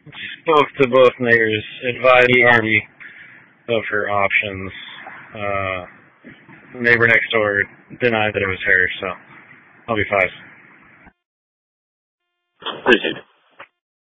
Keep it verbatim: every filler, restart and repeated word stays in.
Spoke to both neighbors, advised Arby of her options. Uh, neighbor next door denied that it was her, so I'll be fine. Appreciate it.